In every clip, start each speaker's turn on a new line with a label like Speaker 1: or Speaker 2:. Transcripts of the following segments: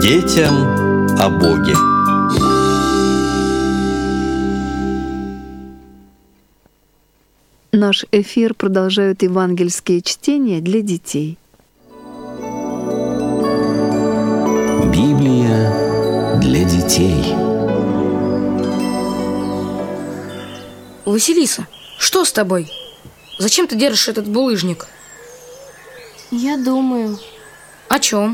Speaker 1: Детям о Боге.
Speaker 2: Наш эфир продолжают евангельские чтения для детей.
Speaker 3: Библия для детей.
Speaker 4: Василиса, что с тобой? Зачем ты держишь этот булыжник?
Speaker 5: Я думаю.
Speaker 4: О чем?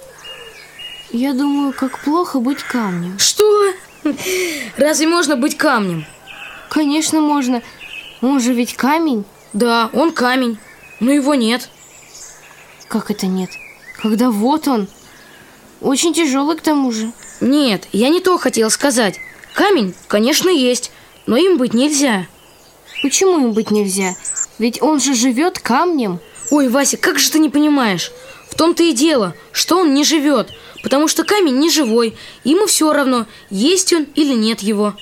Speaker 5: Я думаю, как плохо быть камнем.
Speaker 4: Что? Разве можно быть камнем?
Speaker 5: Конечно, можно. Он же ведь камень.
Speaker 4: Да, он камень, но его нет.
Speaker 5: Как это нет? Когда вот он. Очень тяжелый к тому же.
Speaker 4: Нет, я не то хотела сказать. Камень, конечно, есть, но им быть нельзя.
Speaker 5: Почему им быть нельзя? Ведь он же живет камнем.
Speaker 4: Ой, Вася, как же ты не понимаешь? В том-то и дело, что он не живет, потому что камень не живой, ему все равно, есть он или нет его.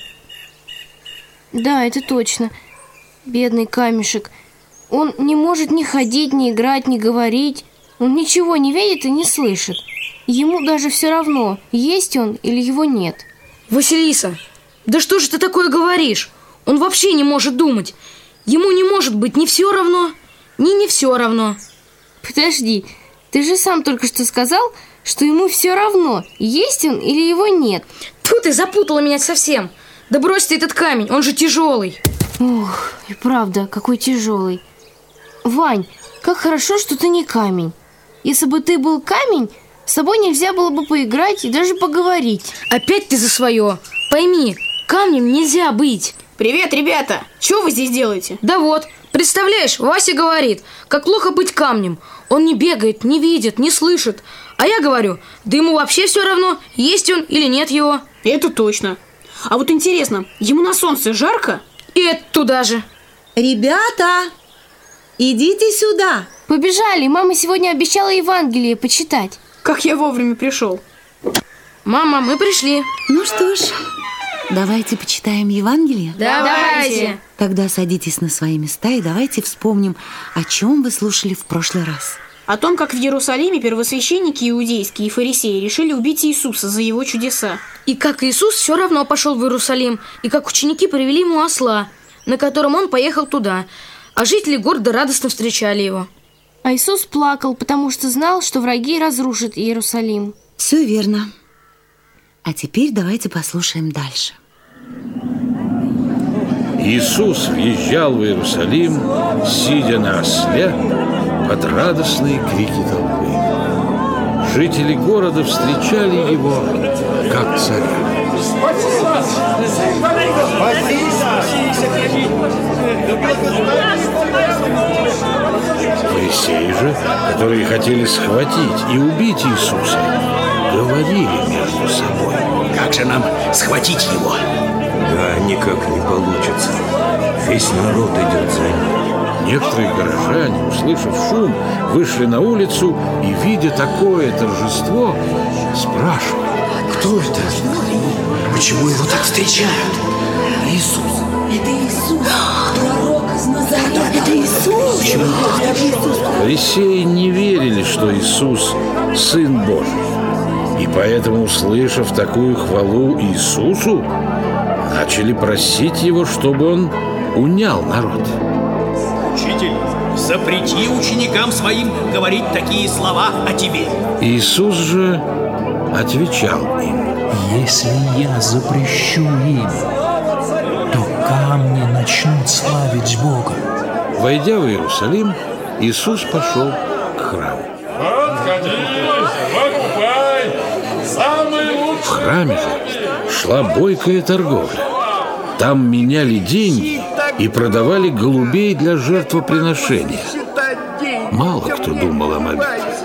Speaker 5: Да, это точно. Бедный камешек. Он не может ни ходить, ни играть, ни говорить. Он ничего не видит и не слышит. Ему даже все равно, есть он или его нет.
Speaker 4: Василиса, да что же ты такое говоришь? Он вообще не может думать. Ему не может быть ни все равно, ни не все равно.
Speaker 5: Подожди, ты же сам только что сказал, что ему все равно, есть он или его нет.
Speaker 4: Тьфу, ты запутала меня совсем. Да брось ты этот камень, он же тяжелый.
Speaker 5: Ух, и правда, какой тяжелый. Вань, как хорошо, что ты не камень. Если бы ты был камень, с тобой нельзя было бы поиграть и даже поговорить.
Speaker 4: Опять ты за свое. Пойми, камнем нельзя быть.
Speaker 6: Привет, ребята! Что вы здесь делаете?
Speaker 4: Да вот, представляешь, Вася говорит, как плохо быть камнем. Он не бегает, не видит, не слышит. А я говорю, да ему вообще все равно, есть он или нет его.
Speaker 6: Это точно. А вот интересно, ему на солнце жарко?
Speaker 4: И это туда же.
Speaker 7: Ребята, идите сюда.
Speaker 5: Побежали, мама сегодня обещала Евангелие почитать.
Speaker 6: Как я вовремя пришел.
Speaker 4: Мама, мы пришли.
Speaker 7: Ну что ж, давайте почитаем Евангелие.
Speaker 4: Давайте.
Speaker 7: Тогда садитесь на свои места и давайте вспомним, о чем вы слушали в прошлый раз.
Speaker 6: О том, как в Иерусалиме первосвященники иудейские и фарисеи решили убить Иисуса за его чудеса.
Speaker 4: И как Иисус все равно пошел в Иерусалим, и как ученики привели ему осла, на котором он поехал туда, а жители города радостно встречали его.
Speaker 5: А Иисус плакал, потому что знал, что враги разрушат Иерусалим.
Speaker 7: Все верно. А теперь давайте послушаем дальше.
Speaker 8: Иисус въезжал в Иерусалим, сидя на осле, под радостные крики толпы. Жители города встречали его как царя. Фарисеи же, которые хотели схватить и убить Иисуса, говорили между собой:
Speaker 3: Как же нам схватить его?
Speaker 9: Да, никак не получится. Весь народ идет за ним.
Speaker 8: Некоторые горожане, услышав шум, вышли на улицу и, видя такое торжество, спрашивали:
Speaker 3: Кто это? Почему его так встречают? Иисус.
Speaker 7: Это Иисус, пророк из Назарета. Это Иисус.
Speaker 3: Почему?
Speaker 8: Фарисеи не верили, что Иисус – Сын Божий. И поэтому, услышав такую хвалу Иисусу, начали просить Его, чтобы Он унял народ.
Speaker 10: Учитель, запрети ученикам своим говорить такие слова о тебе.
Speaker 8: Иисус же отвечал им:
Speaker 11: Если я запрещу им, то камни начнут славить Бога.
Speaker 8: Войдя в Иерусалим, Иисус пошел к храму.
Speaker 12: Подходи, покупай, самый лучший.
Speaker 8: В храме же шла бойкая торговля. Там меняли деньги и продавали голубей для жертвоприношения. Мало кто думал о молитве.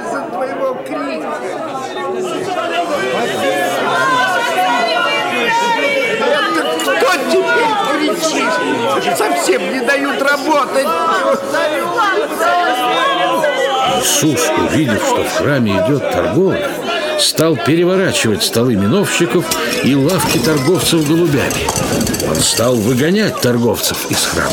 Speaker 13: Кто теперь кричит? Совсем не дают работать.
Speaker 8: Иисус, увидев, что в храме идет торговля, стал переворачивать столы миновщиков и лавки торговцев голубями. Он стал выгонять торговцев из храма.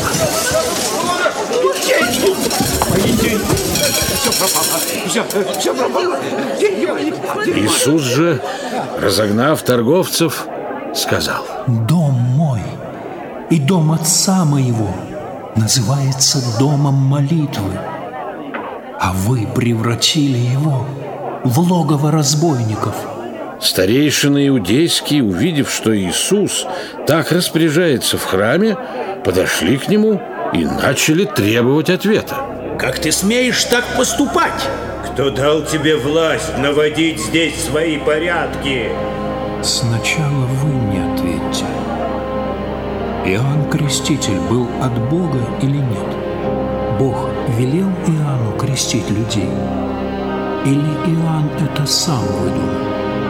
Speaker 13: Все пропало. Все пропало. Деньги мои.
Speaker 8: Иисус же, разогнав торговцев, сказал:
Speaker 11: «Дом мой и дом Отца моего называется домом молитвы, а вы превратили его в логово разбойников».
Speaker 8: Старейшины иудейские, увидев, что Иисус так распоряжается в храме, подошли к нему и начали требовать ответа.
Speaker 10: Как ты смеешь так поступать?
Speaker 9: Кто дал тебе власть наводить здесь свои порядки?
Speaker 11: Сначала вы мне ответьте. Иоанн Креститель был от Бога или нет? Бог велел Иоанну крестить людей? Или Иоанн это сам выдумал?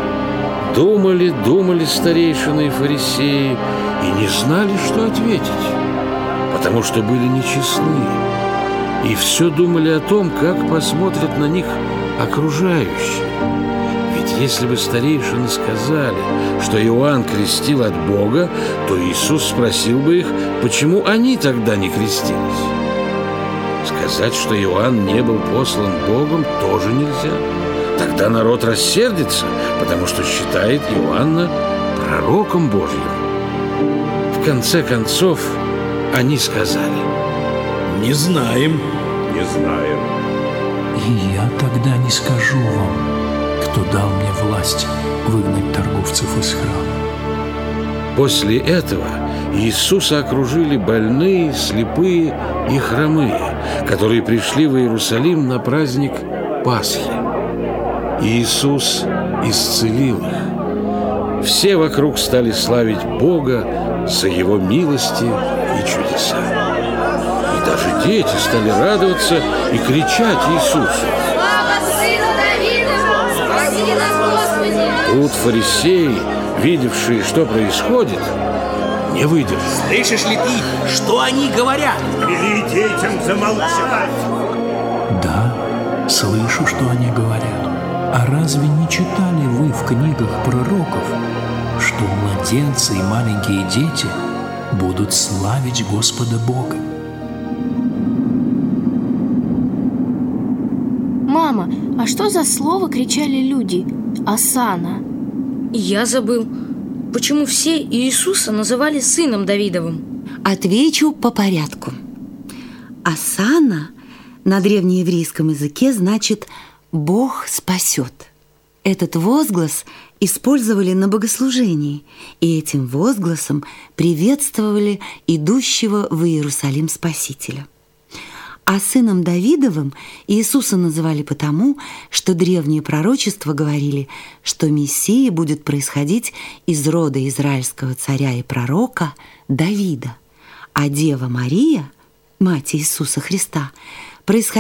Speaker 8: Думали старейшины и фарисеи и не знали, что ответить, потому что были нечестны. И все думали о том, как посмотрят на них окружающие. Ведь если бы старейшины сказали, что Иоанн крестил от Бога, то Иисус спросил бы их, почему они тогда не крестились. Сказать, что Иоанн не был послан Богом, тоже нельзя. Тогда народ рассердится, потому что считает Иоанна пророком Божьим. В конце концов, они сказали:
Speaker 10: не знаем.
Speaker 9: Не знаем.
Speaker 11: И я тогда не скажу вам, кто дал мне власть выгнать торговцев из храма.
Speaker 8: После этого Иисуса окружили больные, слепые и хромые, которые пришли в Иерусалим на праздник Пасхи. Иисус исцелил их. Все вокруг стали славить Бога за Его милости и чудеса. И даже дети стали радоваться и кричать Иисусу:
Speaker 1: «Слава Сыну Давидову! Спаси нас, Господи!»
Speaker 8: Тут фарисеи, видевшие, что происходит, не выдержали.
Speaker 10: Слышишь ли ты, что они говорят?
Speaker 9: Вели детям замолчать.
Speaker 11: Да, слышу, что они говорят. А разве не читали вы в книгах пророков, что младенцы и маленькие дети будут славить Господа Бога?
Speaker 5: Мама, а что за слово кричали люди? Осанна.
Speaker 4: Я забыл, почему все Иисуса называли сыном Давидовым.
Speaker 7: Отвечу по порядку. Осанна на древнееврейском языке значит «Бог спасет». Этот возглас использовали на богослужении, и этим возгласом приветствовали идущего в Иерусалим Спасителя. А сыном Давидовым Иисуса называли потому, что древние пророчества говорили, что Мессия будет происходить из рода израильского царя и пророка Давида, а Дева Мария, мать Иисуса Христа, происходила